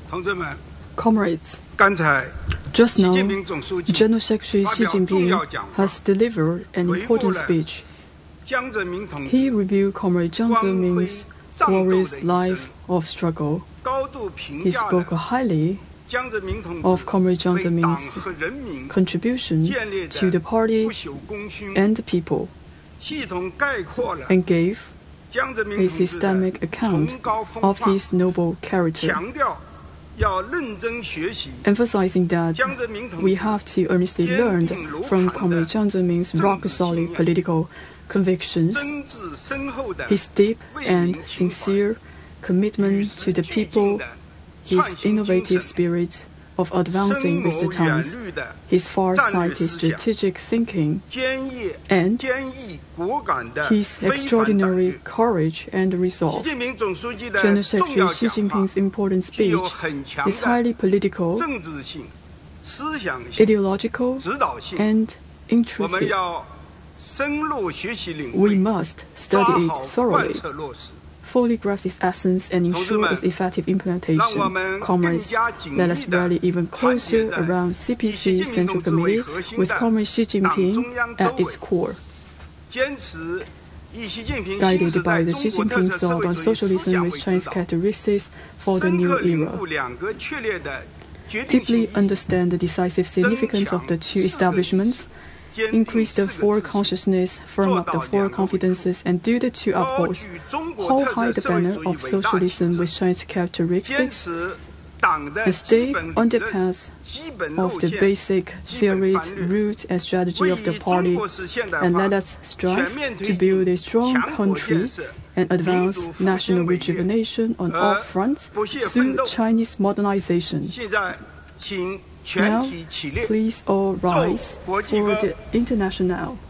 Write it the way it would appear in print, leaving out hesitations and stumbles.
Comrades, just now, General Secretary Xi Jinping has delivered an important speech. He reviewed Comrade Jiang Zeming's glorious life of struggle. He spoke highly of Comrade Jiang Zeming's contribution to the party and the people, and gave a systemic account of his noble character, emphasizing that we have to earnestly learn from Comrade Jiang Zeming's rock-solid political convictions, his deep and sincere commitment to the people, his innovative spirit of advancing with the times, his far-sighted strategic thinking, and his extraordinary courage and resolve. General Secretary Xi Jinping's important speech is highly political, ideological, and intrusive. We must study it thoroughly, fully grasp its essence, and ensure its effective implementation. Comrades, let us rally even closer around CPC Central Committee with Comrade Xi Jinping at its core. Guided by the Xi Jinping thought on socialism with Chinese characteristics for the new era, deeply understand the decisive significance of the two establishments, increase the four consciousness, firm up the four confidences, and do the two upholds, hold high the banner of socialism with Chinese characteristics, and stay on the path of the basic theory, route, and strategy of the party, and let us strive to build a strong country and advance national rejuvenation on all fronts through Chinese modernization. Now, please all rise for the Internationale.